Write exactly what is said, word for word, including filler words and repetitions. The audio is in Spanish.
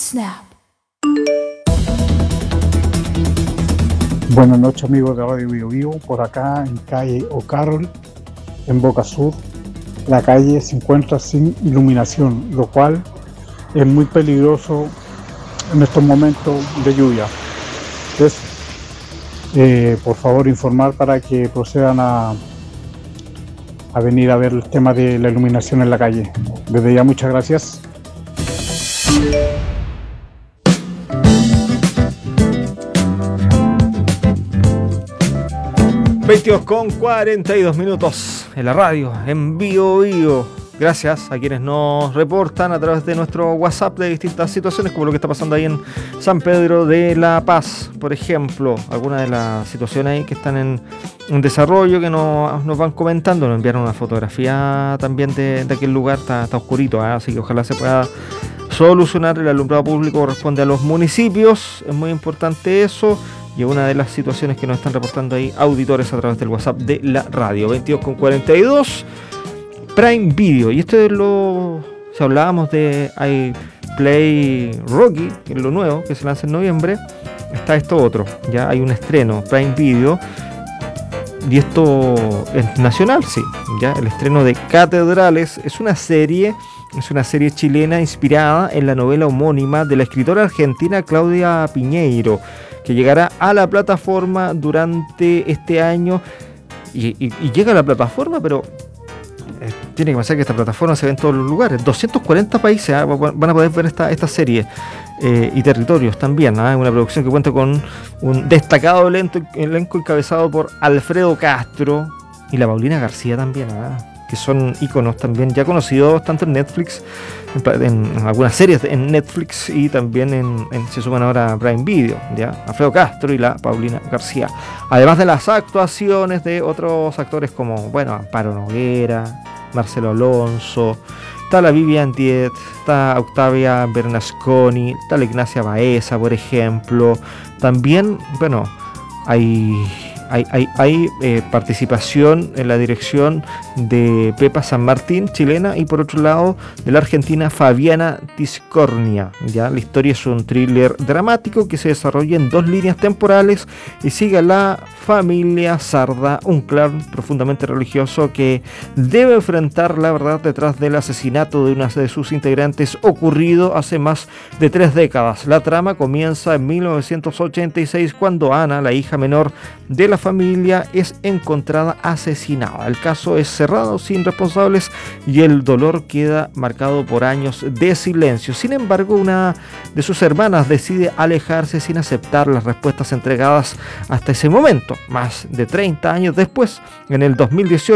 Snap. Buenas noches, amigos de Radio Bio Bio. Por acá en calle O'Carroll, en Boca Sur, la calle se encuentra sin iluminación, lo cual es muy peligroso en estos momentos de lluvia. Entonces, eh, por favor, informar para que procedan a, a venir a ver el tema de la iluminación en la calle. Desde ya, muchas gracias. veintidós con cuarenta y dos minutos en la radio, en Bio Bio. Gracias a quienes nos reportan a través de nuestro WhatsApp de distintas situaciones, como lo que está pasando ahí en San Pedro de la Paz, por ejemplo. Algunas de las situaciones ahí que están en, en desarrollo, que nos, nos van comentando. Nos enviaron una fotografía también de, de aquel lugar, está, está oscurito, ¿eh? Así que ojalá se pueda solucionar. El alumbrado público corresponde a los municipios, es muy importante eso. Y una de las situaciones que nos están reportando ahí auditores a través del WhatsApp de la radio, veintidós con cuarenta y dos, Prime Video. Y esto es lo... Si hablábamos de iPlay Rocky, que es lo nuevo, que se lanza en noviembre, está esto otro. Ya hay un estreno, Prime Video. Y esto es nacional, sí. Ya el estreno de Catedrales es una serie... Es una serie chilena inspirada en la novela homónima de la escritora argentina Claudia Piñeiro, que llegará a la plataforma durante este año. Y, y, y llega a la plataforma, pero eh, tiene que pensar que esta plataforma se ve en todos los lugares. doscientos cuarenta países ¿eh? van a poder ver esta, esta serie. Eh, y territorios también. ¿eh? Una producción que cuenta con un destacado elenco, elenco encabezado por Alfredo Castro y la Paulina García también. ¿eh? Que son íconos también ya conocidos tanto en Netflix, en, en algunas series en Netflix, y también en, en se suman ahora a Prime Video, ya Alfredo Castro y la Paulina García, además de las actuaciones de otros actores como, bueno, Amparo Noguera, Marcelo Alonso, está la Vivian Diet, está Octavia Bernasconi, está la Ignacia Baeza, por ejemplo. También, bueno, hay Hay, hay, hay eh, participación en la dirección de Pepa San Martín, chilena, y por otro lado de la argentina Fabiana Tiscornia. ¿ya? La historia es un thriller dramático que se desarrolla en dos líneas temporales y sigue a la familia Sarda, un clan profundamente religioso que debe enfrentar la verdad detrás del asesinato de una de sus integrantes ocurrido hace más de tres décadas. La trama comienza en mil novecientos ochenta y seis cuando Ana, la hija menor de la familia, es encontrada asesinada. El caso es cerrado sin responsables y el dolor queda marcado por años de silencio. Sin embargo, una de sus hermanas decide alejarse sin aceptar las respuestas entregadas hasta ese momento. Más de treinta años después, en el dos mil dieciocho,